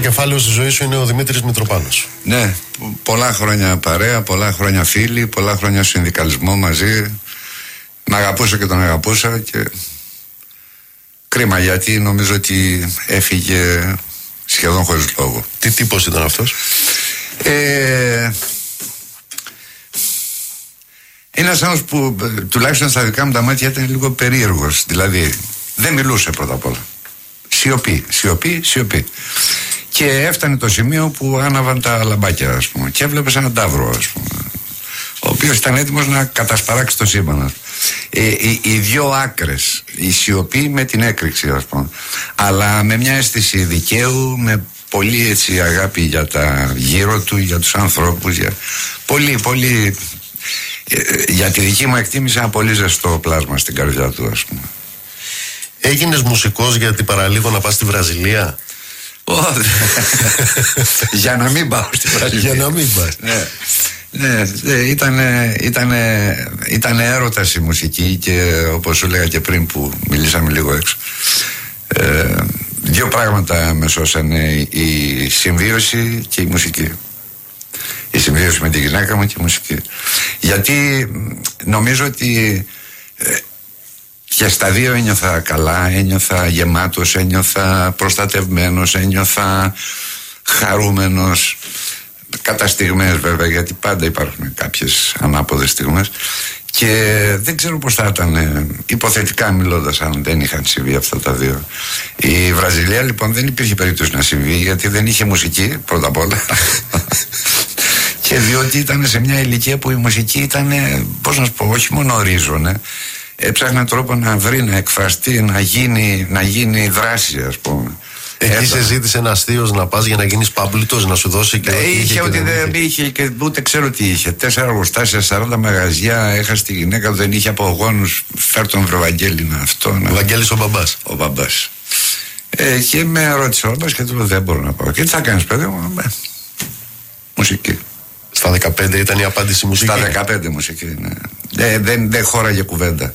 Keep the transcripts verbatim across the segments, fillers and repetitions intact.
κεφάλαιο στη ζωή σου είναι ο Δημήτρης Μητροπάνος. Ναι, πολλά χρόνια παρέα, πολλά χρόνια φίλοι, πολλά χρόνια συνδικαλισμό μαζί. Με αγαπούσα και τον αγαπούσα και κρίμα, γιατί νομίζω ότι έφυγε σχεδόν χωρίς λόγο. Τι τύπος ήταν αυτός? Ε, ένας άνθρωπος που τουλάχιστον στα δικά μου τα μάτια ήταν λίγο περίεργος. Δηλαδή δεν μιλούσε πρώτα απ' όλα. Σιωπή, σιωπή, σιωπή. Και έφτανε το σημείο που άναβαν τα λαμπάκια, ας πούμε, και έβλεπες έναν ταύρο, ας πούμε, ο οποίος ήταν έτοιμος να κατασπαράξει το σύμπαν. Ε, οι, οι δυο άκρες, η σιωπή με την έκρηξη, ας πούμε, αλλά με μια αίσθηση δικαίου, με πολύ έτσι αγάπη για τα γύρω του, για τους ανθρώπους, για πολύ, πολύ, ε, για τη δική μου εκτίμηση, ένα πολύ ζεστό πλάσμα στην καρδιά του, ας πούμε. Έγινες μουσικός γιατί παραλίγο να πας στη Βραζιλία? Για να μην πάω στη Βραζιλία. Για να μην πας. Ναι. Ναι, ήταν, ήταν, ήταν έρωτας η μουσική και όπως σου λέγα και πριν που μιλήσαμε λίγο έξω, ε, δύο πράγματα με σώσανε, η συμβίωση και η μουσική. Η συμβίωση με τη γυναίκα μου και η μουσική. Γιατί νομίζω ότι ε, και στα δύο ένιωθα καλά, ένιωθα γεμάτος, ένιωθα προστατευμένος, ένιωθα χαρούμενος. Κατά στιγμές βέβαια, γιατί πάντα υπάρχουν κάποιες ανάποδες στιγμές, και δεν ξέρω πώς θα ήταν, υποθετικά μιλώντας, αν δεν είχαν συμβεί αυτά τα δύο. Η Βραζιλία λοιπόν δεν υπήρχε περίπτωση να συμβεί, γιατί δεν είχε μουσική πρώτα απ' όλα και διότι ήταν σε μια ηλικία που η μουσική ήταν, πώς να σου πω, όχι μόνο ορίζονε, έψαχνε τρόπο να βρει, να εκφραστεί, να γίνει, να γίνει δράση, ας πούμε. Εκεί σε ζήτησε ένα αστείος να πας για να γίνεις παμπλίτος, να σου δώσει και. Ε, είχε, είχε ότι δεν είχε. είχε και ούτε ξέρω τι είχε. Τέσσερα εργοστάσια, σαράντα μαγαζιά, έχασε τη γυναίκα του, δεν είχε απογόνους. Φέρ τον Βαγγέλη να αυτό. Να... Ο Βαγγέλης ο μπαμπάς. Ο μπαμπάς. Ε, και με ρώτησε ο μπαμπάς και του λέω δεν μπορώ να πάω. Και τι θα κάνεις, παιδί μου? Με... Μουσική. Στα δεκαπέντε ήταν η απάντηση μουσική. Στα δεκαπέντε μουσική, ναι. Ε, δεν δεν χώραγε κουβέντα.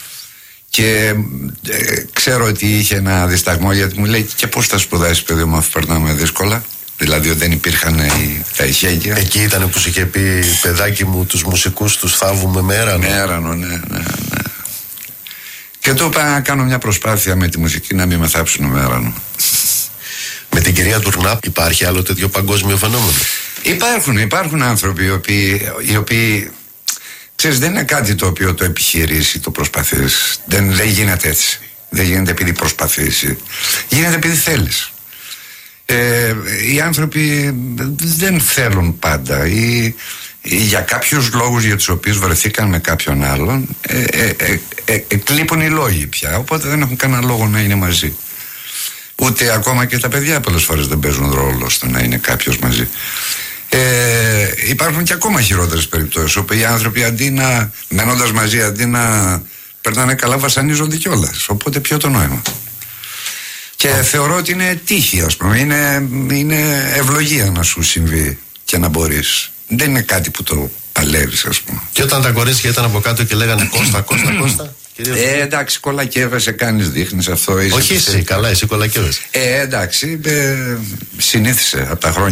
Και ε, ξέρω ότι είχε ένα δισταγμό, γιατί μου λέει και πώς θα σπουδάσεις, παιδί μου, αφού περνάμε δύσκολα. Δηλαδή δεν υπήρχαν οι, τα ηχέγγυα. Εκεί ήταν που σου είχε πει, παιδάκι μου, τους μουσικούς τους θάβουμε με έρανο. Με έρανο, ναι, ναι, ναι. Και του είπα να κάνω μια προσπάθεια με τη μουσική να μην με θάψουν με έρανο. Με την κυρία Τουρνά υπάρχει άλλο τέτοιο παγκόσμιο φαινόμενο? Υπάρχουν, υπάρχουν άνθρωποι οι οποίοι, οι οποίοι ξέρεις, δεν είναι κάτι το οποίο το επιχειρείς ή το προσπαθείς. Δεν, δεν γίνεται έτσι. Δεν γίνεται επειδή προσπαθείς. Γίνεται επειδή θέλεις. Ε, οι άνθρωποι δεν θέλουν πάντα, ή, ή για κάποιους λόγους για τους οποίους βρεθήκαν με κάποιον άλλον, ε, ε, ε, ε, εκλείπουν οι λόγοι πια, οπότε δεν έχουν κανένα λόγο να είναι μαζί. Ούτε ακόμα και τα παιδιά πολλές φορές δεν παίζουν ρόλο στο να είναι κάποιος μαζί. Ε, υπάρχουν και ακόμα χειρότερες περιπτώσεις, όπου οι άνθρωποι αντί να, μένοντας μαζί, αντί να περνάνε καλά, βασανίζονται κιόλας. Οπότε ποιο το νόημα? Και oh. θεωρώ ότι είναι τύχη, ας πούμε. Είναι, είναι ευλογία να σου συμβεί και να μπορείς. Δεν είναι κάτι που το παλεύεις, ας πούμε. Και όταν τα κορίτσια ήταν από κάτω και λέγανε Κώστα, Κώστα, Κώστα. Ε, εντάξει, κολακεύεσαι, κάνεις, δείχνεις αυτό. Όχι εσύ, καλά, εσύ κολακεύεσαι. Ε, εντάξει, ε, συνήθισε από τα χρόνια.